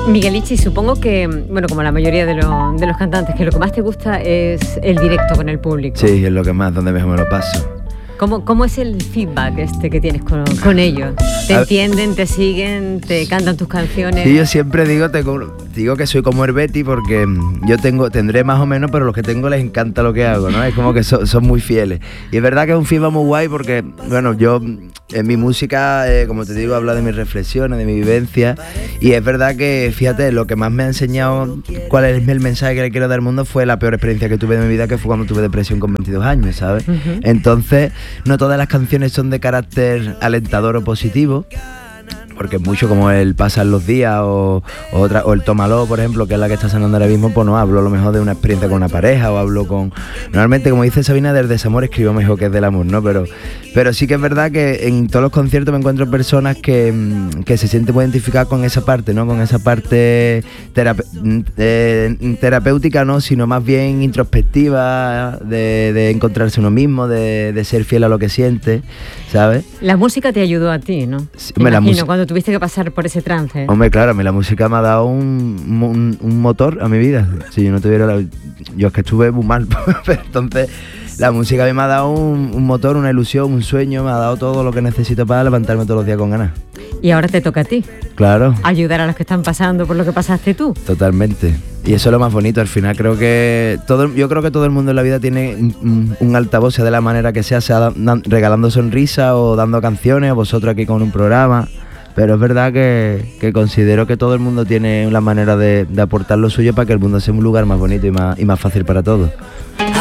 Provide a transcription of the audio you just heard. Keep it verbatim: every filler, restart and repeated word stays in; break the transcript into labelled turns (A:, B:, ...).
A: Miguelichi, supongo que, bueno, como la mayoría de, lo, de los cantantes, que lo que más te gusta es el directo con el público.
B: Sí, es lo que más, donde mejor me lo paso.
A: ¿Cómo, cómo es el feedback este que tienes con, con ellos? ¿Te
B: A
A: entienden, te siguen, te cantan tus canciones?
B: Sí, yo siempre digo, te, digo que soy como Herbeti porque yo tengo, tendré más o menos, pero los que tengo les encanta lo que hago, ¿no? Es como que so, son muy fieles. Y es verdad que es un feedback muy guay porque, bueno, yo en mi música, eh, como te digo, hablo de mis reflexiones, de mi vivencia. Y es verdad que, fíjate, lo que más me ha enseñado cuál es el mensaje que le quiero dar al mundo fue la peor experiencia que tuve de mi vida, que fue cuando tuve depresión con veintidós años, ¿sabes? Uh-huh. Entonces, no todas las canciones son de carácter alentador o positivo, porque mucho como el Pasan los días o, o, otra, o el Tómalo, por ejemplo, que es la que está sonando ahora mismo, pues no hablo a lo mejor de una experiencia con una pareja o hablo con... Normalmente, como dice Sabina, del desamor escribo mejor que es del amor, ¿no? Pero, pero sí que es verdad que en todos los conciertos me encuentro personas que, que se sienten muy identificadas con esa parte, ¿no? Con esa parte terape eh, terapéutica, ¿no? Sino más bien introspectiva, de, de encontrarse uno mismo, de, de ser fiel a lo que siente, ¿sabes?
A: La música te ayudó a ti, ¿no?
B: Sí,
A: me
B: la
A: imagino, cuando tuviste que pasar por ese trance.
B: Hombre, claro, a mí la música me ha dado un, un, un motor a mi vida. Si yo no tuviera la... Yo es que estuve muy mal, pero entonces la música a mí me ha dado un, un motor, una ilusión, un sueño, me ha dado todo lo que necesito para levantarme todos los días con ganas.
A: Y ahora te toca a ti.
B: Claro.
A: Ayudar a los que están pasando por lo que pasaste tú.
B: Totalmente. Y eso es lo más bonito. Al final creo que todo, yo creo que todo el mundo en la vida tiene un, un altavoz, sea de la manera que sea, sea dan, regalando sonrisas o dando canciones, o vosotros aquí con un programa. Pero es verdad que, que considero que todo el mundo tiene la manera de, de aportar lo suyo para que el mundo sea un lugar más bonito y más, y más fácil para todos.